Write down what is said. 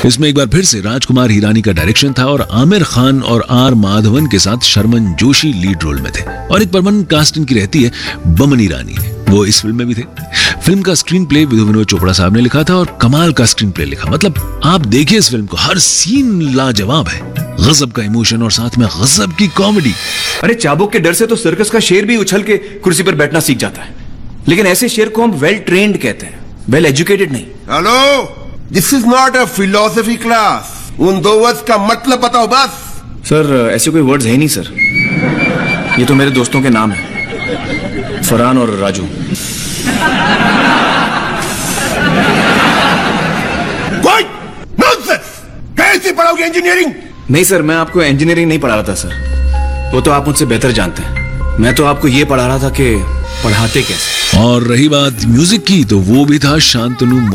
इसमें एक बार फिर से राजकुमार हिरानी का डायरेक्शन था और आमिर खान और आर माधवन के साथ शर्मन जोशी लीड रोल में थे और एक परमानेंट कास्ट इनकी रहती है बमनी रानी, वो इस फिल्म में भी थे। फिल्म का स्क्रीन प्ले विधु विनोद चोपड़ा साहब ने लिखा था और कमाल का स्क्रीन प्ले लिखा। मतलब आप देखिए इस फिल्म को, हर सीन लाजवाब है, गजब का इमोशन और साथ में गजब की कॉमेडी। अरे चाबुक के डर से तो सर्कस का शेर भी उछल के कुर्सी पर बैठना सीख जाता है, लेकिन ऐसे शेर को हम वेल ट्रेन्ड कहते हैं, वेल एजुकेटेड नहीं। Hello, this is not a philosophy class. उन दो वर्ड्स का मतलब बताओ बस। सर ऐसे कोई वर्ड्स है ही नहीं सर, ये तो मेरे दोस्तों के नाम है, फरहान और राजू। कैसे पढ़ाओगे इंजीनियरिंग? नहीं सर, मैं आपको इंजीनियरिंग नहीं पढ़ा रहा था सर, वो तो आप मुझसे बेहतर जानते हैं। मैं तो आपको ये पढ़ा रहा था कि पढ़ाते कैसे। और रही बात म्यूजिक की, तो वो भी था शांतनु